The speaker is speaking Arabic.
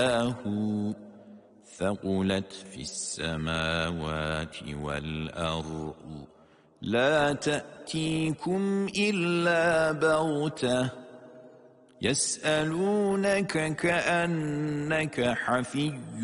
ثقلت في السماوات والأرض لا تأتيكم إلا بغتة يسألونك كأنك حفي